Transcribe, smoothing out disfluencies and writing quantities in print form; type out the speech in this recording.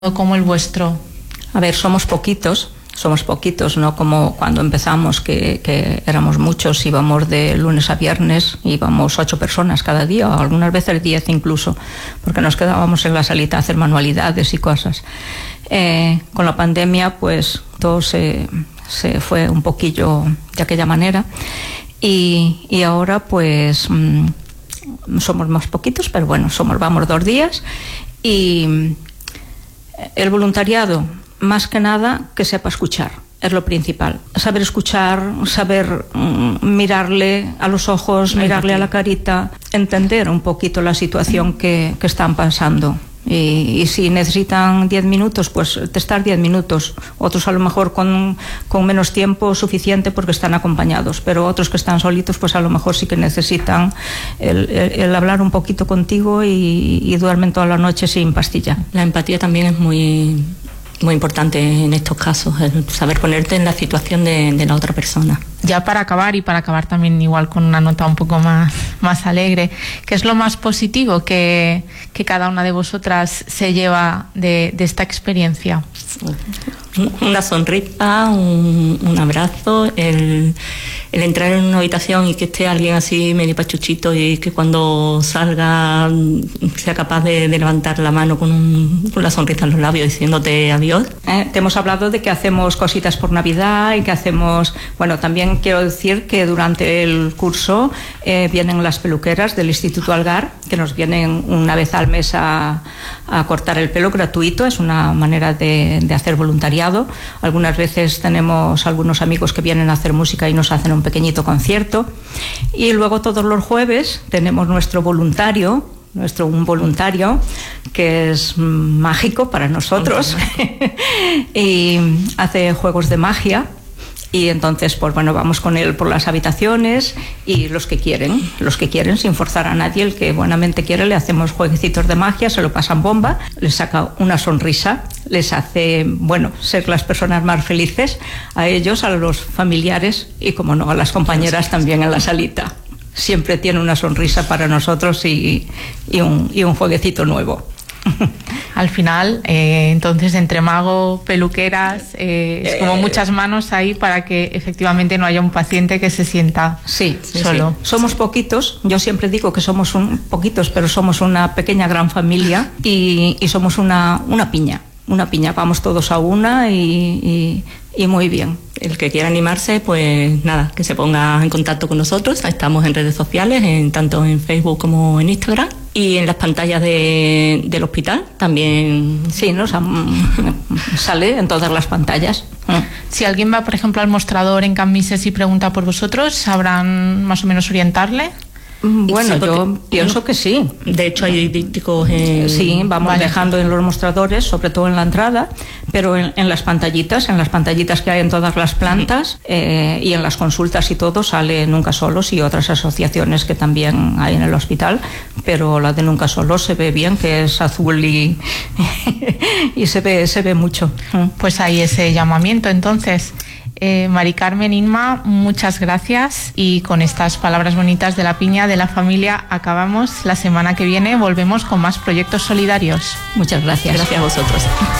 como el vuestro? A ver, somos poquitos, no como cuando empezamos, que éramos muchos, íbamos de lunes a viernes, íbamos 8 personas cada día, o algunas veces 10 incluso, porque nos quedábamos en la salita a hacer manualidades y cosas. Con la pandemia, pues todo se fue un poquillo de aquella manera, y ahora pues somos más poquitos, pero bueno, vamos 2 días, y el voluntariado, más que nada, que sepa escuchar, es lo principal. Saber escuchar, saber mirarle a los ojos, mirarle a la carita, entender un poquito la situación que están pasando. Y si necesitan 10 minutos, pues estar 10 minutos. Otros a lo mejor con menos tiempo suficiente porque están acompañados, pero otros que están solitos, pues a lo mejor sí que necesitan el hablar un poquito contigo y duermen toda la noche sin pastilla. La empatía también es muy importante en estos casos, el saber ponerte en la situación de la otra persona. Ya para acabar también igual con una nota un poco más alegre, ¿qué es lo más positivo que cada una de vosotras se lleva de esta experiencia? Una sonrisa, un abrazo, el entrar en una habitación y que esté alguien así medio pachuchito y que cuando salga sea capaz de levantar la mano con la sonrisa en los labios diciéndote adiós. Te hemos hablado de que hacemos cositas por Navidad y que hacemos, bueno, también quiero decir que durante el curso vienen las peluqueras del Instituto Algar, que nos vienen una vez al mes a cortar el pelo gratuito, es una manera de hacer voluntariado. Algunas veces tenemos algunos amigos que vienen a hacer música y nos hacen un pequeñito concierto, y luego todos los jueves tenemos un voluntario que es mágico para nosotros y hace juegos de magia. Y entonces, pues bueno, vamos con él por las habitaciones y los que quieren, sin forzar a nadie, el que buenamente quiere, le hacemos jueguecitos de magia, se lo pasan bomba, les saca una sonrisa, les hace, bueno, ser las personas más felices a ellos, a los familiares y, como no, a las compañeras también en la salita. Siempre tiene una sonrisa para nosotros y un jueguecito nuevo. Al final, entonces, entre mago, peluqueras, es como muchas manos ahí para que efectivamente no haya un paciente que se sienta solo. Sí. Somos poquitos, yo siempre digo que somos poquitos, pero somos una pequeña gran familia y somos una piña, vamos todos a una y muy bien. El que quiera animarse, pues nada, que se ponga en contacto con nosotros. Estamos en redes sociales, tanto en Facebook como en Instagram, y en las pantallas del hospital también. Sí, nos sale en todas las pantallas. Si alguien va, por ejemplo, al mostrador en Cambises y pregunta por vosotros, ¿sabrán más o menos orientarle? Bueno, sí, yo pienso que sí. De hecho, hay dípticos. Sí, vamos dejando en los mostradores, sobre todo en la entrada, pero en las pantallitas que hay en todas las plantas y en las consultas y todo, sale Nunca Solos y otras asociaciones que también hay en el hospital, pero la de Nunca Solos se ve bien, que es azul y se ve mucho. Pues hay ese llamamiento, entonces. Mari Carmen, Inma, muchas gracias, y con estas palabras bonitas de la piña de la familia acabamos. La semana que viene volvemos con más proyectos solidarios. Muchas gracias. Gracias a vosotros.